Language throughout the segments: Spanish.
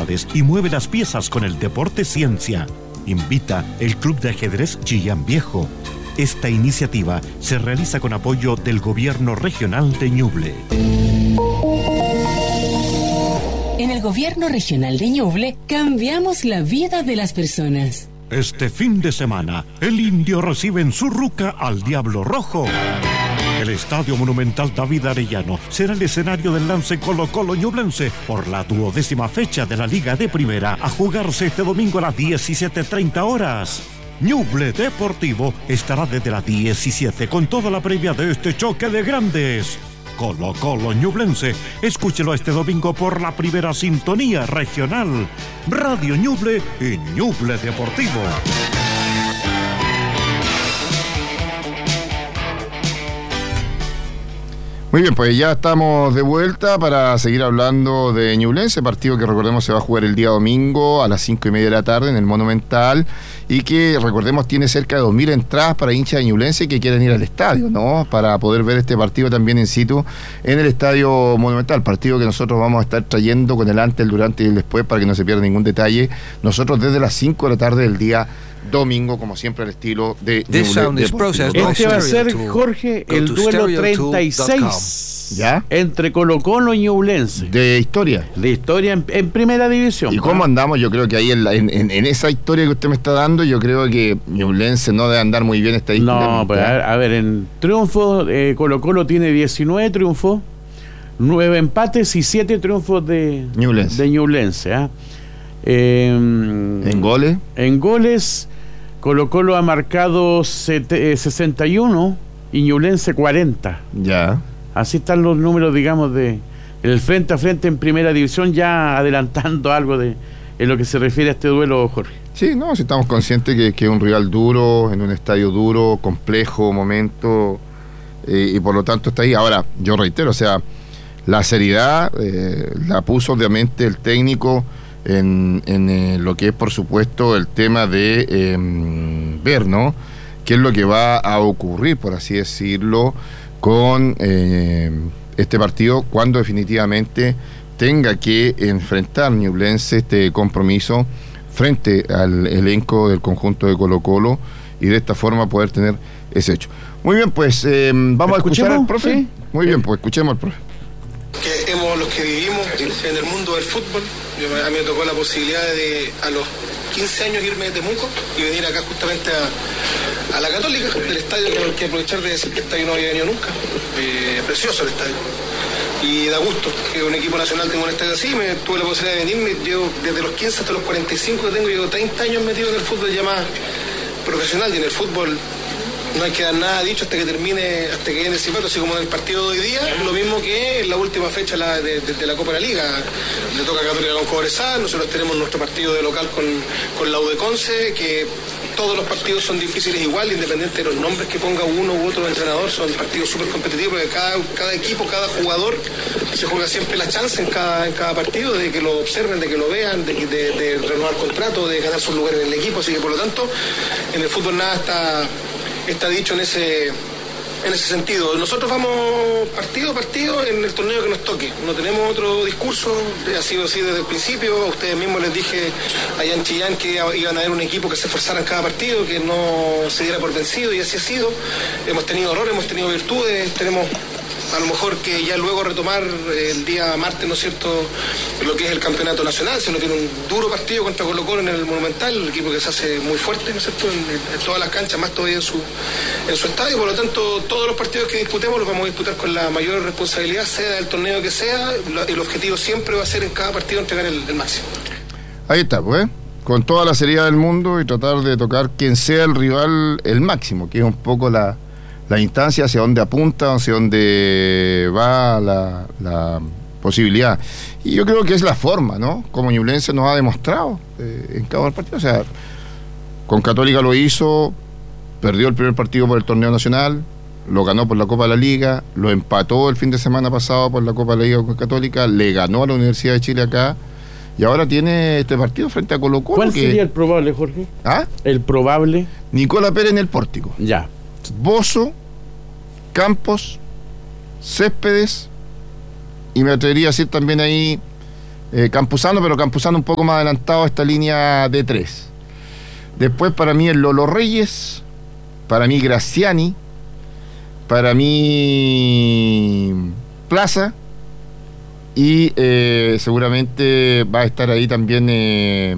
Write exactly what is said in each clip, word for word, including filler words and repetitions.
habilidades y mueve las piezas con el deporte ciencia. Invita el Club de Ajedrez Chillán Viejo. Esta iniciativa se realiza con apoyo del Gobierno Regional de Ñuble. En el Gobierno Regional de Ñuble cambiamos la vida de las personas. Este fin de semana, el Indio recibe en su ruca al Diablo Rojo. El Estadio Monumental David Arellano será el escenario del lance Colo-Colo ñublense por la duodécima fecha de la Liga de Primera, a jugarse este domingo a las diecisiete treinta horas. Ñuble Deportivo estará desde las diecisiete con toda la previa de este choque de grandes. Colo-Colo ñublense, escúchelo este domingo por la primera sintonía regional. Radio Ñuble y Ñuble Deportivo. Muy bien, pues ya estamos de vuelta para seguir hablando de Ñublense, partido que recordemos se va a jugar el día domingo a las cinco y media de la tarde en el Monumental, y que recordemos tiene cerca de dos mil entradas para hinchas de Ñublense que quieren ir al estadio, ¿no? Para poder ver este partido también in situ en el Estadio Monumental, partido que nosotros vamos a estar trayendo con el antes, el durante y el después para que no se pierda ningún detalle. Nosotros desde las cinco de la tarde del día domingo, como siempre, al estilo de Ñuble. Este va a ser, Jorge, el duelo treinta y seis, ¿ya? Entre Colo-Colo y Ñublense. De historia. De historia en, en primera división. ¿Y cómo andamos? Yo creo que ahí en, la, en, en, en esa historia que usted me está dando, yo creo que Ñublense no debe andar muy bien estadísticamente. No, pues a, a ver, en triunfos, eh, Colo-Colo tiene diecinueve triunfos, nueve empates y siete triunfos de Ñublense. De Ñublense, ¿eh? Eh, ¿En goles? En goles, Colo-Colo ha marcado sesenta y uno y Ñublense cuarenta. Ya. Así están los números, digamos, de el frente a frente en primera división, ya adelantando algo de en lo que se refiere a este duelo, Jorge. Sí, no, si estamos conscientes que, que es un rival duro, en un estadio duro, complejo, momento, eh, y por lo tanto está ahí. Ahora, yo reitero, o sea, la seriedad eh, la puso obviamente el técnico en, en eh, lo que es, por supuesto, el tema de eh, ver, ¿no?, qué es lo que va a ocurrir, por así decirlo, con eh, este partido cuando definitivamente tenga que enfrentar Ñublense este compromiso frente al elenco del conjunto de Colo-Colo y de esta forma poder tener ese hecho. Muy bien, pues eh, vamos a escuchar al profe. ¿Sí? Muy bien, pues escuchemos al profe. Que hemos los que vivimos en el mundo del fútbol. Yo, a mí me tocó la posibilidad de a los quince años irme de Temuco y venir acá justamente a, a la Católica, del estadio, que hay que aprovechar de decir que el estadio no había venido nunca. Eh, precioso el estadio. Y da gusto que un equipo nacional tenga un estadio así. Me tuve la posibilidad de venirme, llevo desde los quince hasta los cuarenta y cinco que tengo, llevo treinta años metido en el fútbol ya más profesional, y en el fútbol no hay que dar nada dicho hasta que termine, hasta que llegue el silbato, así como en el partido de hoy día, lo mismo que en la última fecha la de, de, de la Copa de la Liga. Le toca a Católica con Cobresal, nosotros tenemos nuestro partido de local con, con la U de Conce, que todos los partidos son difíciles igual, independiente de los nombres que ponga uno u otro entrenador, son partidos súper competitivos, porque cada, cada equipo, cada jugador se juega siempre la chance en cada, en cada partido, de que lo observen, de que lo vean, de, de, de renovar contrato, de ganar su lugar en el equipo, así que por lo tanto, en el fútbol nada está... está dicho en ese en ese sentido. Nosotros vamos partido a partido en el torneo que nos toque. No tenemos otro discurso, ha sido así desde el principio. A ustedes mismos les dije allá en Chillán que iban a haber un equipo que se esforzara en cada partido, que no se diera por vencido, y así ha sido. Hemos tenido errores, hemos tenido virtudes, tenemos a lo mejor que ya luego retomar el día martes, ¿no es cierto?, lo que es el campeonato nacional. Se nos tiene un duro partido contra Colo-Colo en el Monumental, el equipo que se hace muy fuerte, ¿no es cierto?, en, en todas las canchas, más todavía en su, en su estadio. Por lo tanto, todos los partidos que disputemos los vamos a disputar con la mayor responsabilidad, sea del torneo que sea. El objetivo siempre va a ser en cada partido entregar el, el máximo. Ahí está, pues, con toda la seriedad del mundo y tratar de tocar quien sea el rival el máximo, que es un poco la la instancia hacia donde apunta, hacia donde va la, la posibilidad. Y yo creo que es la forma, ¿no?, como Ñublense nos ha demostrado eh, en cada partido. O sea, con Católica lo hizo, perdió el primer partido por el torneo nacional, lo ganó por la Copa de la Liga, lo empató el fin de semana pasado por la Copa de la Liga con Católica, le ganó a la Universidad de Chile acá, y ahora tiene este partido frente a Colo-Colo. ¿Cuál que... sería el probable, Jorge? ¿Ah? El probable. Nicola Pérez en el pórtico. Ya. Bozo, Campos, Céspedes, y me atrevería a decir también ahí eh, Campuzano, pero Campuzano un poco más adelantado a esta línea de tres. Después para mí el Lolo Reyes, para mí Graciani, para mí Plaza, y eh, seguramente va a estar ahí también eh,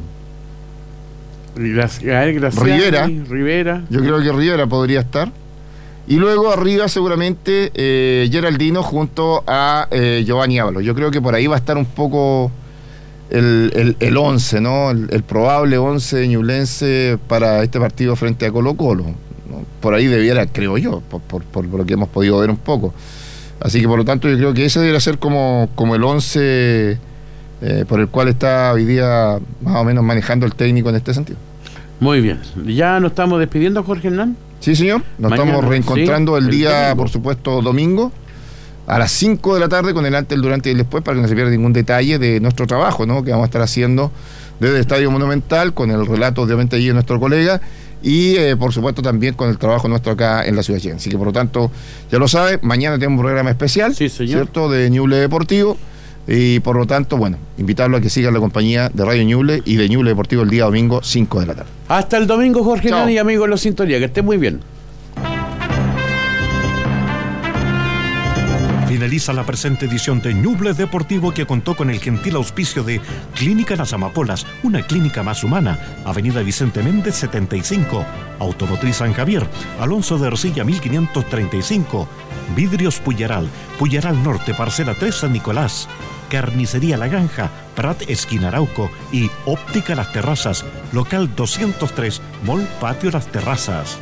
Graciani, Rivera. Rivera. Yo creo que Rivera podría estar. Y luego arriba seguramente eh, Geraldino junto a eh, Giovanni Ábalos. Yo creo que por ahí va a estar un poco el, el, el once, ¿no? El, el probable once de Ñublense para este partido frente a Colo Colo, ¿no? Por ahí debiera, creo yo, por, por, por lo que hemos podido ver un poco. Así que por lo tanto yo creo que ese debería ser como, como el once eh, por el cual está hoy día más o menos manejando el técnico en este sentido. Muy bien. ¿Ya nos estamos despidiendo, Jorge Hernán? Sí, señor. Nos Mañana, estamos reencontrando sí, el, el día, domingo. Por supuesto, domingo, a las cinco de la tarde, con el antes, el durante y el después, para que no se pierda ningún detalle de nuestro trabajo, ¿no? Que vamos a estar haciendo desde el Estadio Monumental, con el relato, obviamente, allí de nuestro colega, y eh, por supuesto también con el trabajo nuestro acá en la ciudad de Chillán. Así que por lo tanto, ya lo sabe, mañana tenemos un programa especial, sí, ¿cierto? De Ñuble Deportivo, y por lo tanto, bueno, invitarlo a que siga la compañía de Radio Ñuble y de Ñuble Deportivo el día domingo, cinco de la tarde. Hasta el domingo, Jorge Hernán, y amigos de la sintonía, que esté muy bien. Finaliza la presente edición de Ñuble Deportivo, que contó con el gentil auspicio de Clínica Las Amapolas, una clínica más humana, Avenida Vicente Méndez setenta y cinco, Automotriz San Javier, Alonso de Ercilla mil quinientos treinta y cinco, Vidrios Puyaral, Puyaral Norte, Parcela tres San Nicolás, Carnicería La Granja, Prat Esquina Arauco y Óptica Las Terrazas, local doscientos tres, Mall Patio Las Terrazas.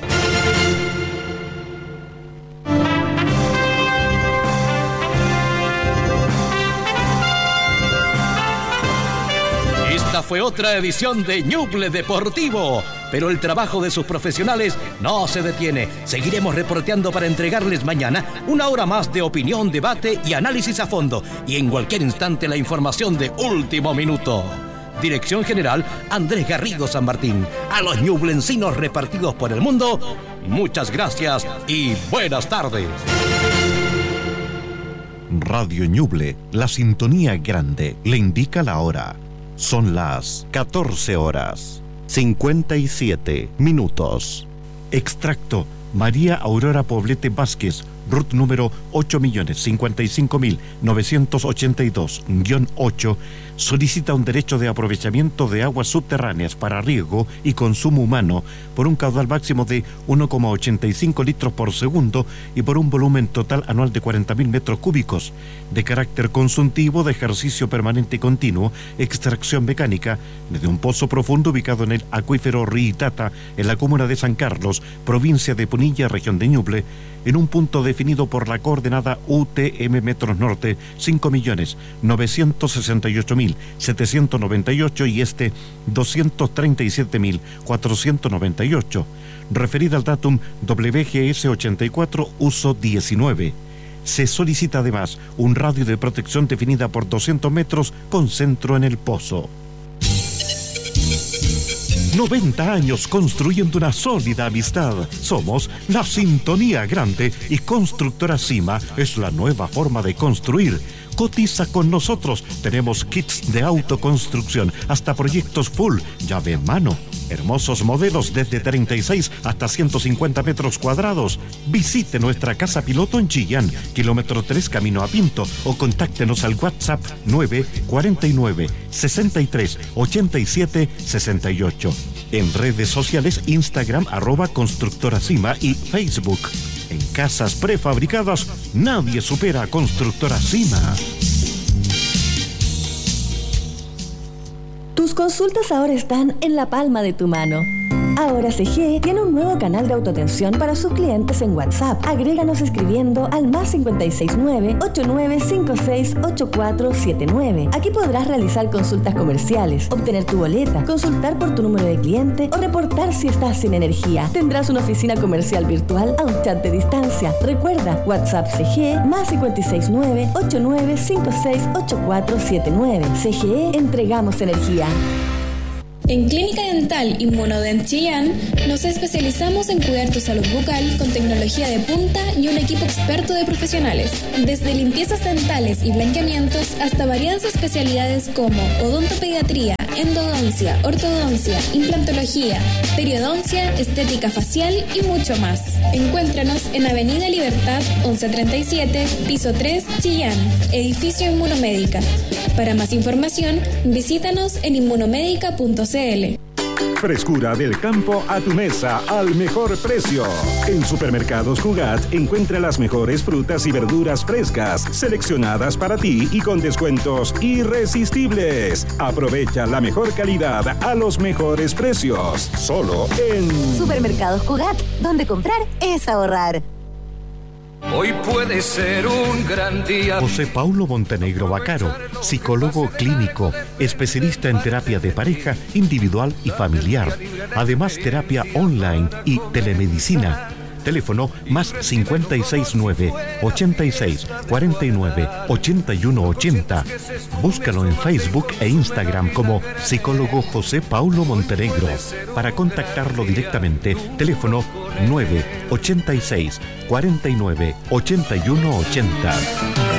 Esta fue otra edición de Ñuble Deportivo, pero el trabajo de sus profesionales no se detiene. Seguiremos reporteando para entregarles mañana una hora más de opinión, debate y análisis a fondo, y en cualquier instante la información de último minuto. Dirección General Andrés Garrido San Martín. A los ñublencinos repartidos por el mundo, muchas gracias y buenas tardes. Radio Ñuble, la sintonía grande, le indica la hora. Son las catorce horas, cincuenta y siete minutos. Extracto: María Aurora Poblete Vázquez, R U T número ocho millones cincuenta y cinco mil novecientos ochenta y dos guión ocho, solicita un derecho de aprovechamiento de aguas subterráneas para riego y consumo humano por un caudal máximo de uno coma ochenta y cinco litros por segundo y por un volumen total anual de cuarenta mil metros cúbicos, de carácter consultivo, de ejercicio permanente y continuo, extracción mecánica, desde un pozo profundo ubicado en el acuífero Riitata, en la comuna de San Carlos, provincia de Punilla, región de Ñuble, en un punto definido por la coordenada U T M metros norte cinco millones novecientos sesenta y ocho mil setecientos noventa y ocho y este doscientos treinta y siete mil cuatrocientos noventa y ocho, referida al datum W G S ochenta y cuatro, uso diecinueve. Se solicita además un radio de protección definida por doscientos metros con centro en el pozo. noventa años construyendo una sólida amistad. Somos la sintonía grande y Constructora Cima es la nueva forma de construir. Cotiza con nosotros. Tenemos kits de autoconstrucción, hasta proyectos full, llave en mano. Hermosos modelos desde treinta y seis hasta ciento cincuenta metros cuadrados. Visite nuestra casa piloto en Chillán, kilómetro tres camino a Pinto, o contáctenos al WhatsApp nueve cuarenta y nueve sesenta y tres ochenta y siete sesenta y ocho. En redes sociales, Instagram arroba Constructora Cima y Facebook. En casas prefabricadas, nadie supera a Constructora Cima. Tus consultas ahora están en la palma de tu mano. Ahora C G E tiene un nuevo canal de autoatención para sus clientes en WhatsApp. Agréganos escribiendo al más cincuenta y seis nueve ocho nueve cinco seis ocho cuatro siete nueve. Aquí podrás realizar consultas comerciales, obtener tu boleta, consultar por tu número de cliente o reportar si estás sin energía. Tendrás una oficina comercial virtual a un chat de distancia. Recuerda, WhatsApp C G E más cincuenta y seis nueve ocho nueve cinco seis ocho cuatro siete nueve. C G E, entregamos energía. En Clínica Dental Inmunodent Chillán nos especializamos en cuidar tu salud bucal con tecnología de punta y un equipo experto de profesionales. Desde limpiezas dentales y blanqueamientos hasta variadas especialidades como odontopediatría, endodoncia, ortodoncia, implantología, periodoncia, estética facial y mucho más. Encuéntranos en Avenida Libertad once treinta y siete, piso tres, Chillán, edificio Inmunomédica. Para más información, visítanos en inmunomedica punto c l. Frescura del campo a tu mesa al mejor precio. En Supermercados Jugat encuentra las mejores frutas y verduras frescas, seleccionadas para ti y con descuentos irresistibles. Aprovecha la mejor calidad a los mejores precios. Solo en Supermercados Jugat, donde comprar es ahorrar. Hoy puede ser un gran día. José Paulo Montenegro Bacaro, psicólogo clínico, especialista en terapia de pareja, individual y familiar. Además, terapia online y telemedicina. Teléfono más cincuenta y seis nueve, ochenta y seis, cuarenta y nueve, ochenta y uno ochenta. Búscalo en Facebook e Instagram como psicólogo José Paulo Montenegro. Para contactarlo directamente, teléfono nueve ochenta y seis, cuarenta y nueve, ochenta y uno ochenta.